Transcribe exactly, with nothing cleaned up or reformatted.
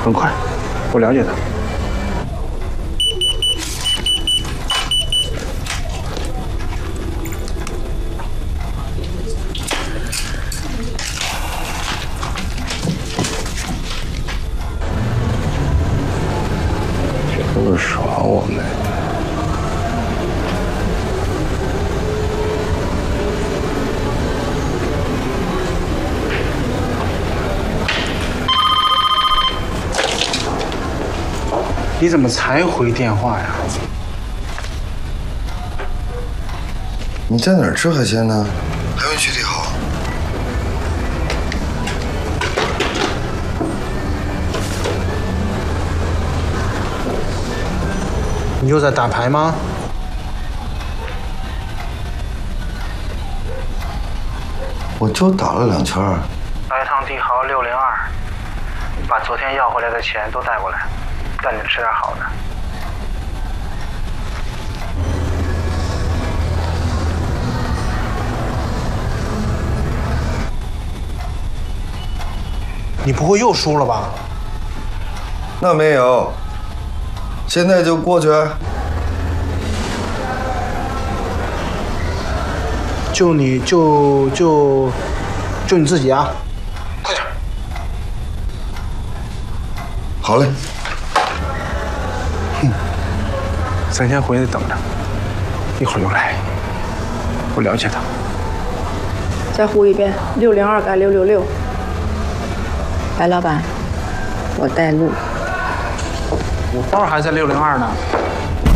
很快，我了解他。 这都是耍我们。 你怎么才回电话呀？ 你在哪儿吃海鲜呢？还没处理好。 你又在打牌吗？ 我就打了两圈。 来趟帝豪六零二，把昨天要回来的钱都带过来。 带你吃点好的。你不会又输了吧？ 那没有，现在就过去。 就你就就就你自己啊！快点。 好嘞。 哼，咱先回去等着，一会儿就来。我了解他。 再呼一遍，六零二改六六六。白老板，我带路。 我包还在六零二呢。